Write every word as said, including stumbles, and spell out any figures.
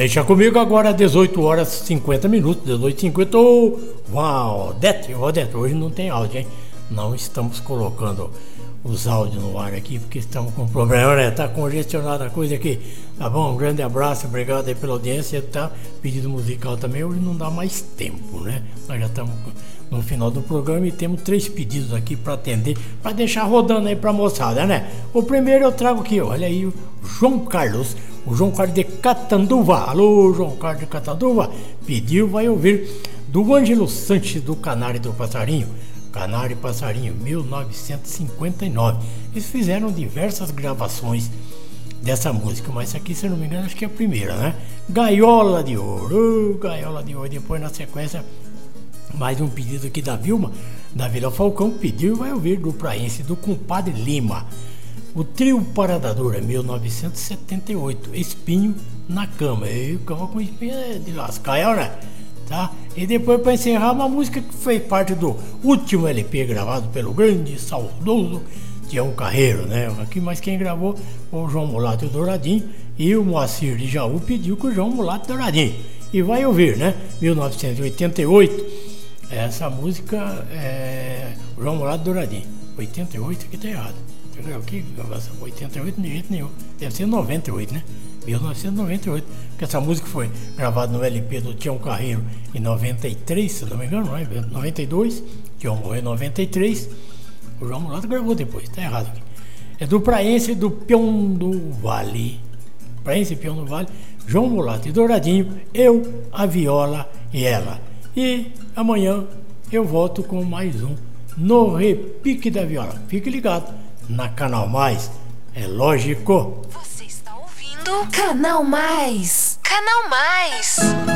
Deixa comigo agora, dezoito horas e cinquenta minutos, dezoito e cinquenta. Oh, uau, Odete, Odete, hoje não tem áudio, hein? Não estamos colocando os áudios no ar aqui, porque estamos com problema, né? Tá congestionada a coisa aqui, tá bom? Um grande abraço, obrigado aí pela audiência, tá? Pedido musical também, hoje não dá mais tempo, né? Nós já estamos no final do programa e temos três pedidos aqui para atender, para deixar rodando aí pra moçada, né? O primeiro eu trago aqui, olha aí, o João Carlos, o João Carlos de Catanduva. Alô, João Carlos de Catanduva, pediu, vai ouvir, do Ângelo Sanches, do Canário do Passarinho. Canário e Passarinho, mil novecentos e cinquenta e nove. Eles fizeram diversas gravações dessa música, mas essa aqui, se eu não me engano, acho que é a primeira, né? Gaiola de Ouro, uh, Gaiola de Ouro. Depois, na sequência, mais um pedido aqui da Vilma, da Vila Falcão, pediu e vai ouvir do Praense, do Compadre Lima. O Trio Paradadora, mil novecentos e setenta e oito, Espinho na Cama. E cama com espinho é de lascar, né? Tá? E depois, para encerrar, uma música que fez parte do último L P gravado pelo grande, saudoso Tião Carreiro, né? Aqui, mas quem gravou foi o João Mulato Douradinho, e o Moacir de Jaú pediu com o João Mulato Douradinho. E vai ouvir, né? mil novecentos e oitenta e oito, essa música é João Mulato Douradinho. oitenta e oito, aqui tá errado. Aqui, oitenta e oito, de jeito nenhum. Deve ser noventa e oito, né? mil novecentos e noventa e oito, porque essa música foi gravada no L P do Tião Carreiro em noventa e três, se não me engano, não é? noventa e dois, Tião morreu em noventa e três, o João Mulato gravou depois, tá errado aqui. É do Praense do Peão do Vale, Praense e Peão do Vale, João Mulato e Douradinho, eu, a viola e ela. E amanhã eu volto com mais um no Repique da Viola. Fique ligado na Canal Mais, é lógico. Canal Mais. Canal Mais.